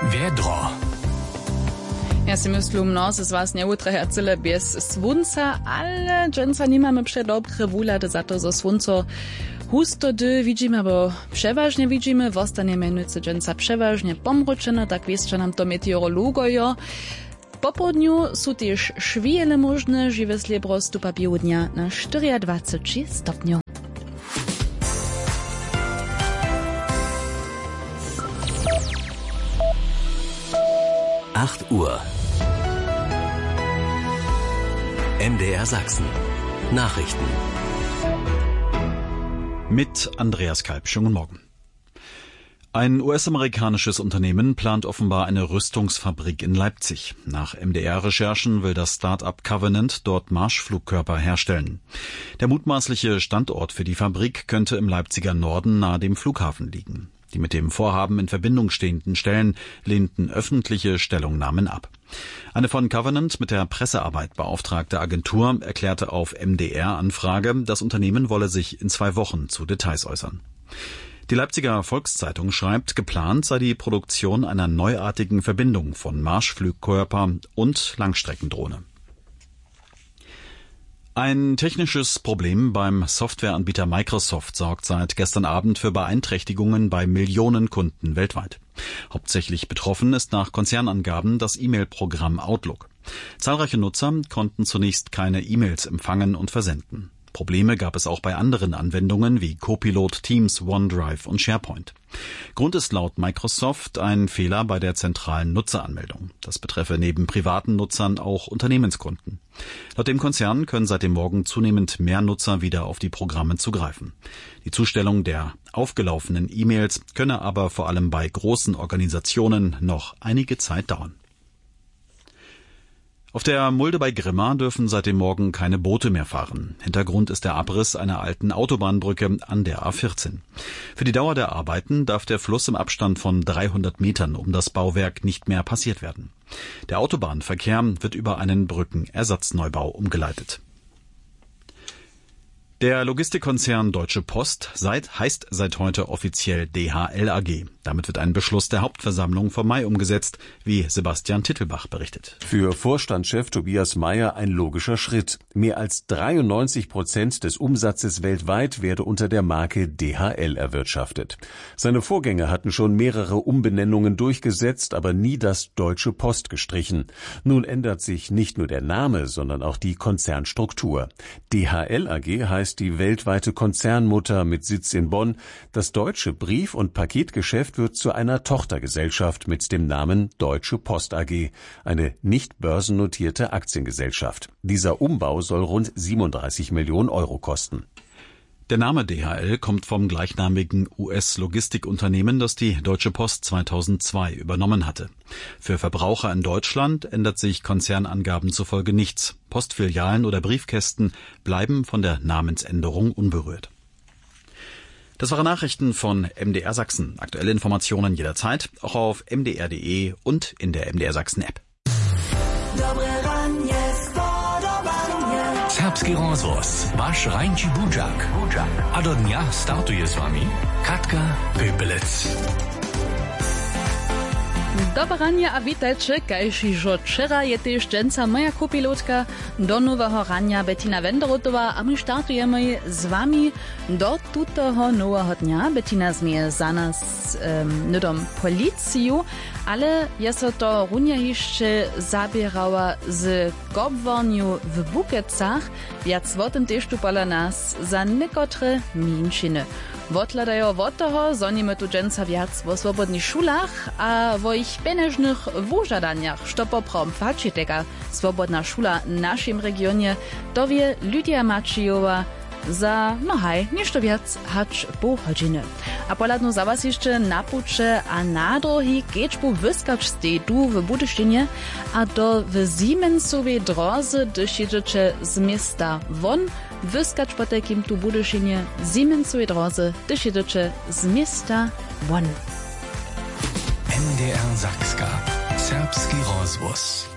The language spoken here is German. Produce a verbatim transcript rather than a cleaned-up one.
Wiedro. Ja si myslím, no, se z vás neutraja celé bez slunca, ale dżęca nie mamy przedobre wulady za to, że słońce husto dy widzimy, bo przeważnie widzimy, wostanie mianujcy dżęca przeważnie pomroczone, tak wieszcza nam to meteorologojo. Po południu są też szwijele możne, żywe sliebro stupa białodnia na dwadzieścia cztery stopniów. acht Uhr. M D R Sachsen. Nachrichten. Mit Andreas Kalb. Schönen Morgen. Ein U S-amerikanisches Unternehmen plant offenbar eine Rüstungsfabrik in Leipzig. Nach M D R-Recherchen will das Start-up Covenant dort Marschflugkörper herstellen. Der mutmaßliche Standort für die Fabrik könnte im Leipziger Norden nahe dem Flughafen liegen. Die mit dem Vorhaben in Verbindung stehenden Stellen lehnten öffentliche Stellungnahmen ab. Eine von Covenant mit der Pressearbeit beauftragte Agentur erklärte auf M D R-Anfrage, das Unternehmen wolle sich in zwei Wochen zu Details äußern. Die Leipziger Volkszeitung schreibt, geplant sei die Produktion einer neuartigen Verbindung von Marschflugkörper und Langstreckendrohne. Ein technisches Problem beim Softwareanbieter Microsoft sorgt seit gestern Abend für Beeinträchtigungen bei Millionen Kunden weltweit. Hauptsächlich betroffen ist nach Konzernangaben das E-Mail-Programm Outlook. Zahlreiche Nutzer konnten zunächst keine E-Mails empfangen und versenden. Probleme gab es auch bei anderen Anwendungen wie Copilot, Teams, OneDrive und SharePoint. Grund ist laut Microsoft ein Fehler bei der zentralen Nutzeranmeldung. Das betreffe neben privaten Nutzern auch Unternehmenskunden. Laut dem Konzern können seit dem Morgen zunehmend mehr Nutzer wieder auf die Programme zugreifen. Die Zustellung der aufgelaufenen E-Mails könne aber vor allem bei großen Organisationen noch einige Zeit dauern. Auf der Mulde bei Grimma dürfen seit dem Morgen keine Boote mehr fahren. Hintergrund ist der Abriss einer alten Autobahnbrücke an der A vierzehn. Für die Dauer der Arbeiten darf der Fluss im Abstand von dreihundert Metern um das Bauwerk nicht mehr passiert werden. Der Autobahnverkehr wird über einen Brückenersatzneubau umgeleitet. Der Logistikkonzern Deutsche Post seit, heißt seit heute offiziell D H L A G. Damit wird ein Beschluss der Hauptversammlung vom Mai umgesetzt, wie Sebastian Tittelbach berichtet. Für Vorstandschef Tobias Meyer ein logischer Schritt. Mehr als dreiundneunzig Prozent des Umsatzes weltweit werde unter der Marke D H L erwirtschaftet. Seine Vorgänger hatten schon mehrere Umbenennungen durchgesetzt, aber nie das Deutsche Post gestrichen. Nun ändert sich nicht nur der Name, sondern auch die Konzernstruktur. D H L A G heißt die weltweite Konzernmutter mit Sitz in Bonn. Das deutsche Brief- und Paketgeschäft wird zu einer Tochtergesellschaft mit dem Namen Deutsche Post A G, eine nicht börsennotierte Aktiengesellschaft. Dieser Umbau soll rund siebenunddreißig Millionen Euro kosten. Der Name D H L kommt vom gleichnamigen U S-Logistikunternehmen, das die Deutsche Post zweitausendzwei übernommen hatte. Für Verbraucher in Deutschland ändert sich Konzernangaben zufolge nichts. Postfilialen oder Briefkästen bleiben von der Namensänderung unberührt. Das waren Nachrichten von M D R Sachsen. Aktuelle Informationen jederzeit, auch auf m d r punkt d e und in der M D R Sachsen App. Serbski rozhlas, váš Rajnči Budžak. A do dňa startuje s vami Katka Pöpelec. Dobranie a witajcie, kajši žo včera je tež dżęca moja kopilotka do nowego rania Bettina Wenderotowa, a my startujemy z wami do tutego nowego dnia. Bettina zmie za nas um, nudom policiju, ale je so to runia jeszcze zabierała z gobworniu w Bukecach, więc o tym też tu pola nas za niekotre minšiny. Wotladajo od toho, zonimy tu dżęca wiac o swobodnych szulach, a o ich peneżnych wużadaniach, što poprom falči taka swobodna szula w naszym regionie, to wie Lydia Macijowa za, no haj, ništo wiac hacz pół godziny. A poladno za was jeszcze napucze, a na drogi kečbu wyskacz z tej tu w Budysztynie, a do w Siemensowej drodze, gdyż jedziecie z miasta won, wyskacz po takim tu Budysztynie Siemensowej drodze, gdyż jedziecie z miasta won. M D R Sakska. Serbski rozhlas.